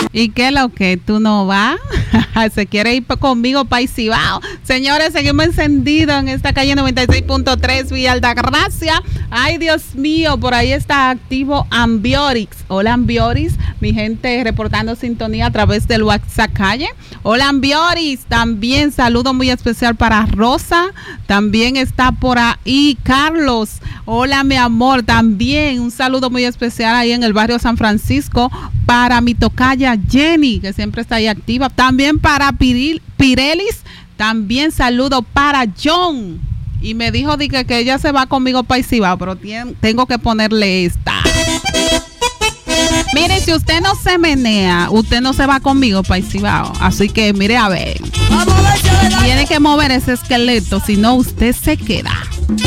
¿Y qué es lo que tú no vas? Se quiere ir conmigo para Cibao. Señores, seguimos encendidos en esta calle 96.3 Villa Altagracia. Ay, Dios mío, por ahí está activo Ambiorix. Hola, Ambiorix, mi gente reportando sintonía a través del WhatsApp calle. Hola, Ambiorix, también saludo muy especial para Rosa. También está por ahí Carlos. Hola, mi amor, también un saludo muy especial ahí en el barrio San Francisco para mi tocaya Jenny, que siempre está ahí activa. También para Pirelis, también saludo para John. Y me dijo que ella se va conmigo para Cibao, pero tengo que ponerle esta. Mire, si usted no se menea, usted no se va conmigo para Cibao. Así que mire, a ver. Tiene que mover ese esqueleto, si no usted se queda.